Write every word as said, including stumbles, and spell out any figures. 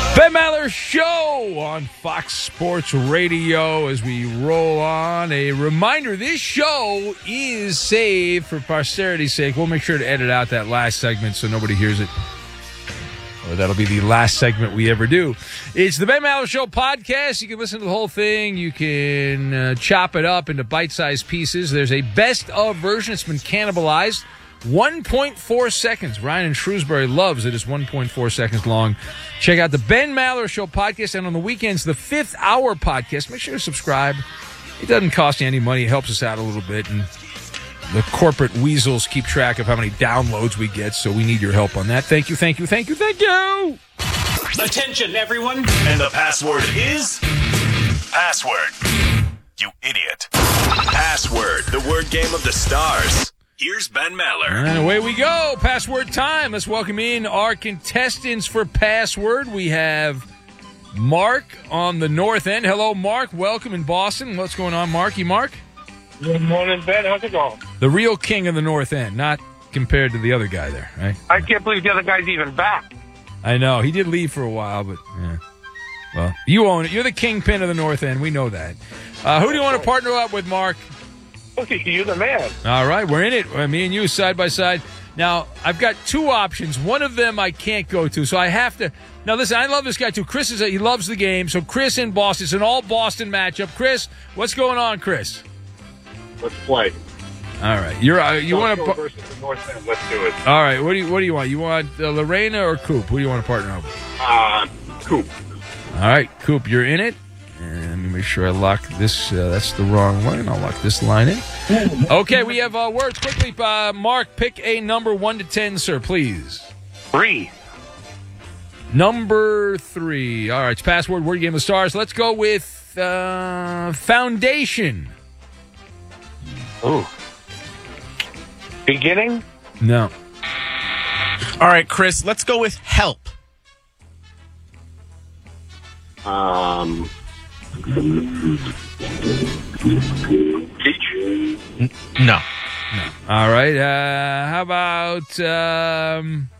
Ben Maller Show on Fox Sports Radio as we roll on. A reminder, this show is saved for posterity's sake. We'll make sure to edit out that last segment so nobody hears it. Or that'll be the last segment we ever do. It's the Ben Maller Show podcast. You can listen to the whole thing. You can uh, chop it up into bite-sized pieces. There's a best-of version. It's been cannibalized. one point four seconds. Ryan in Shrewsbury loves it. It's one point four seconds long. Check out the Ben Maller Show podcast. And on the weekends, the Fifth Hour podcast. Make sure to subscribe. It doesn't cost you any money. It helps us out a little bit. And the corporate weasels keep track of how many downloads we get, so we need your help on that. Thank you, thank you, thank you, thank you. Attention, everyone. And the password is... Password. You idiot. Password, the word game of the stars. Here's Ben Maller. And away we go. Password time. Let's welcome in our contestants for Password. We have Mark on the north end. Hello, Mark. Welcome in Boston. What's going on, Marky Mark? Good morning, Ben. How's it going? The real king of the north end, not compared to the other guy there, right? I can't believe the other guy's even back. I know. He did leave for a while, but yeah. Well, you own it. You're the kingpin of the north end. We know that. Uh, who do you want to partner up with, Mark? Okay, you're the man. All right, we're in it. Me and you side by side. Now, I've got two options. One of them I can't go to, so I have to. Now, listen, I love this guy, too. Chris, is a, he loves the game. So, Chris in Boston. It's an all-Boston matchup. Chris, what's going on, Chris? Let's play. All right. You're uh, you want to versus the North End. Let's do it. All right. What do you What do you want? You want uh, Lorena or Coop? Who do you want to partner up with? Uh, Coop. All right, Coop, you're in it. And let me make sure I lock this. Uh, that's the wrong line. I'll lock this line in. Okay, we have uh, words. Quickly, uh, Mark, pick a number one to ten, sir, please. Three. Number three. All right, it's password, word game of the stars. Let's go with uh, foundation. Ooh. Beginning? No. All right, Chris, let's go with help. Um. Teach? N- no. No. All right. Uh, how about um,